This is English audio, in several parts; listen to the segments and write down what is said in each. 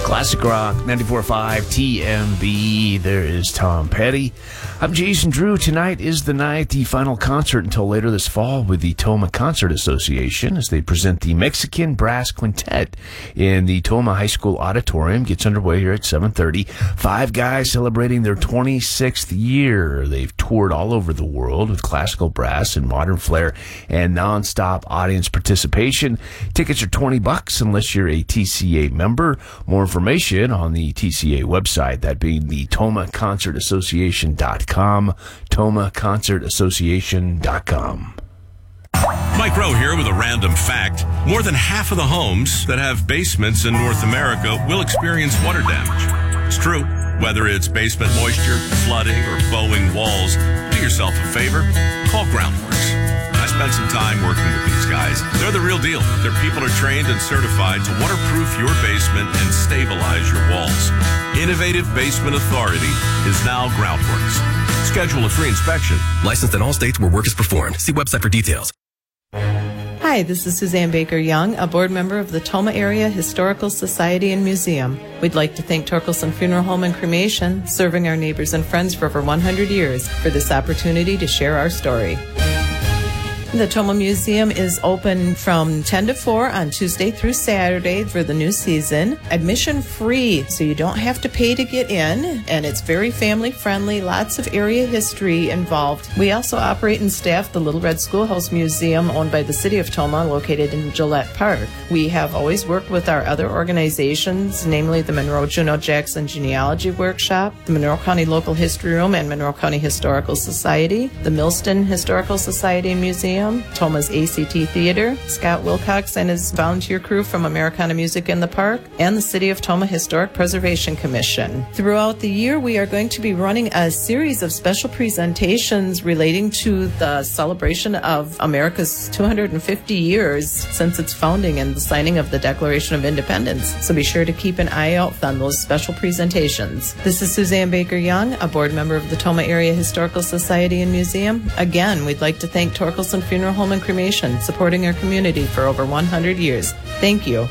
Classic Rock 94.5 TMB. There is Tom Petty. I'm Jason Drew. Tonight is the night, the final concert until later this fall with the Toma Concert Association as they present the Mexican Brass Quintet in the Toma High School Auditorium. Gets underway here at 7:30. Five guys celebrating their 26th year. They've toured all over the world with classical brass and modern flair and non-stop audience participation. Tickets are $20 unless you're a TCA member. More information on the TCA website, that being the TomaConcertAssociation.com, TomaConcertAssociation.com. Mike Rowe here with a random fact. More than half of the homes that have basements in North America will experience water damage. It's true. Whether it's basement moisture, flooding, or bowing walls, do yourself a favor. Call Groundworks. I spent some time working with these guys. They're the real deal. Their people are trained and certified to waterproof your basement and stabilize your walls. Innovative Basement Authority is now Groundworks. Schedule a free inspection. Licensed in all states where work is performed. See website for details. Hi, this is Suzanne Baker Young, a board member of the Toma Area Historical Society and Museum. We'd like to thank Torkelson Funeral Home and Cremation, serving our neighbors and friends for over 100 years, for this opportunity to share our story. The Toma Museum is open from 10 to 4 on Tuesday through Saturday for the new season. Admission free, so you don't have to pay to get in, and it's very family friendly, lots of area history involved. We also operate and staff the Little Red Schoolhouse Museum, owned by the City of Toma, located in Gillette Park. We have always worked with our other organizations, namely the Monroe Juno Jackson Genealogy Workshop, the Monroe County Local History Room and Monroe County Historical Society, the Millston Historical Society and Museum, Toma's ACT Theater, Scott Wilcox and his volunteer crew from Americana Music in the Park, and the City of Toma Historic Preservation Commission. Throughout the year, we are going to be running a series of special presentations relating to the celebration of America's 250 years since its founding and the signing of the Declaration of Independence. So be sure to keep an eye out on those special presentations. This is Suzanne Baker Young, a board member of the Toma Area Historical Society and Museum. Again, we'd like to thank Torkelson Funeral Home and Cremation, supporting our community for over 100 years. Thank you.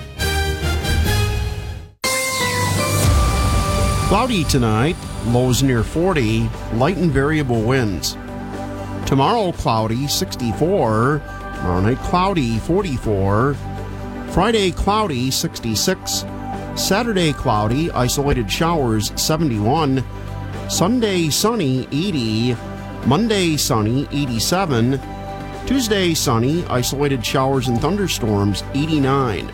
Cloudy tonight, lows near 40, light and variable winds. Tomorrow, cloudy, 64. Tomorrow night, cloudy, 44. Friday, cloudy, 66. Saturday, cloudy, isolated showers, 71. Sunday, sunny, 80. Monday, sunny, 87. Tuesday, sunny, isolated showers and thunderstorms, 89.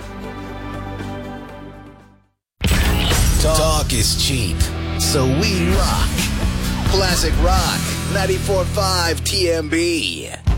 Talk is cheap, so we rock. Classic Rock, 94.5 TMB.